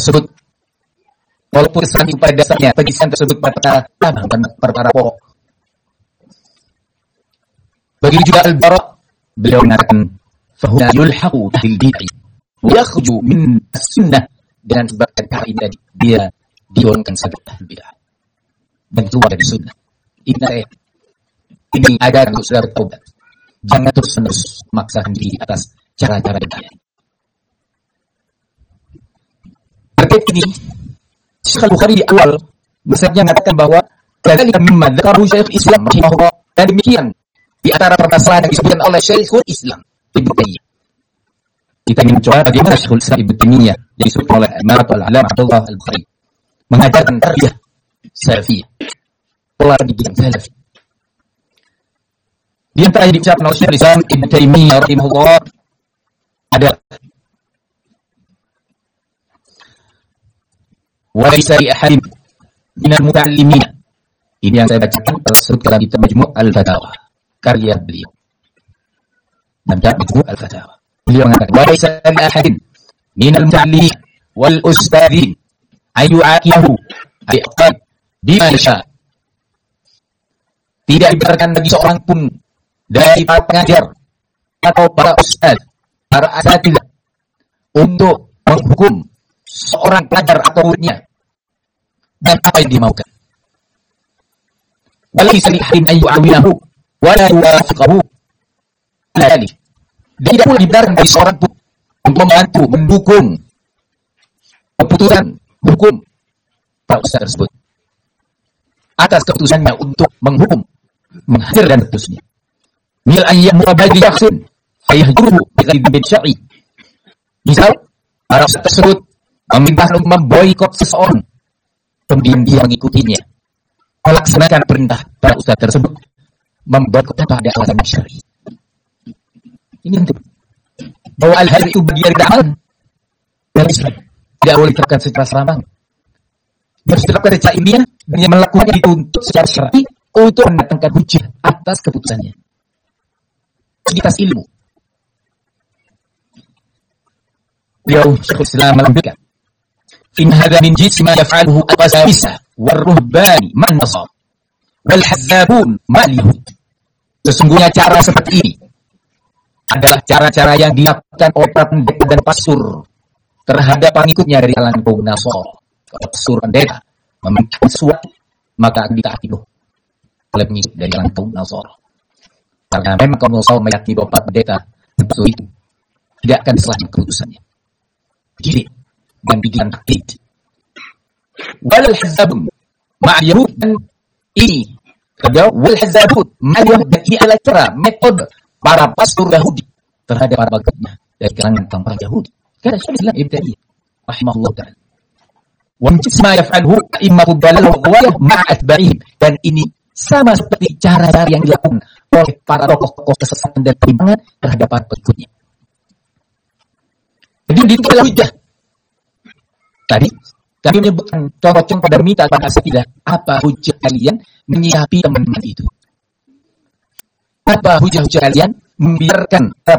tersebut. Walaupun Islam pada dasarnya penyisian tersebut pada dan perkara pokok. Begitu juga Al-Bara, beliau mengatakan fahuwa yulhaqu bil bid'ah wa yakhruju min as-sunnah, dengan sebab perkara ini dia diolongkan sebagai ahli bid'ah dan keluar dari sunnah. Ini agar untuk saudara bertaubat. Jangan terus-menerus memaksakan diri atas cara-cara bid'ah. Terkait ini, Syekh Al-Bukhari di awal besarnya mengatakan bahwa kadzalika mimma dzakarahu Syekh Islam rahimahullah, dan demikian di antara permasalahan yang disebutkan oleh Syekhul Islam Ibnu Taimiyah. Kita ingin mencoba bagaimana Syekhul Islam Ibnu Taimiyah yang disebut oleh Imamatul Ulama Abdullah Al-Bukhari mengajarkan tarbiyah salafiyah, pola pendidikan salafi. Di antara yang diucapkan oleh Syekhul Islam Ibnu Taimiyah rahimahullah adalah walaysa li ahadin minal muta'allimin. Ini yang saya bacakan tersebut dalam kitab Majmu' Al-Fatawa karya beliau. Dalam kitab Majmu' Al-Fatawa beliau mengatakan walaysa li ahadin minal muta'allimin wal ustadzin ayu'aqihu ay aqad bima yasha. Tidak dibenarkan bagi seorang pun dari para pengajar atau para ustadz, para asatidzah untuk menghukum seorang pelajar atau muridnya dan apa yang dimaukan. Walaysa li ahadin an yu'awinahu wa la yuwafiqahu ala dzalik. Tidak pula dibenarkan bagi seorang pun untuk membantu, mendukung keputusan hukum para ustaz tersebut atas keputusannya untuk menghukum, menghajar dan seterusnya. Mil ayyam mubadi yakhsin fayahjuruhu bi ghairi syar'i. Misal para ustaz tersebut meminta untuk memboikot seseorang, kemudian dia mengikutinya, melaksanakan perintah para ustaz tersebut, memboikot tanpa ada alasan syar'i. Ini untuk bahwa al-hal itu bagian dari amal dari Islam, tidak boleh diterapkan secara serambang. Harus diterapkan secara ilmiah, dan yang melakukannya dituntut secara syar'i untuk mendatangkan hujjah atas keputusannya. Kualitas ilmu. Beliau Syekhul Islam melanjutkan, in hadza min jinsi ma yaf'aluhu al-qasawisa war-ruhbani man nasab wal hazzabun mal yahud. Sesungguhnya cara seperti ini adalah cara-cara yang dilakukan oleh para pendeta dan pastor terhadap pengikutnya dari kalangan kaum Nasara. Kalau pastor pendeta meminta sesuatu, maka akan ditaati oleh pengikut dari kalangan kaum Nasara. Karena memang kaum Nasara meyakini bahwa para pendeta dan pastor itu tidak akan salah keputusannya. Jadi dan pikiran taklid. Wal hazabun ma'a yahud, dan ini kedua wal hazabun ma'a yahud, dan ini adalah cara metode para pastor Yahudi terhadap para pengikutnya dari kalangan kaum Yahudi. Karena Syekh Islam Ibnu Taimiyah rahimahullah taala. Wa min ma yaf'aluhu a'immatud dalal wa ghawayah ma'a atba'ihim, dan ini sama seperti cara-cara yang dilakukan oleh para tokoh-tokoh kesesatan dan penyimpangan terhadap para pengikutnya. Jadi itu adalah hujjah. Tadi kami menyebutkan contoh-contoh dan minta pada asatidzah, apa hujjah kalian menyikapi teman-teman itu? Apa hujah-hujah kalian membiarkan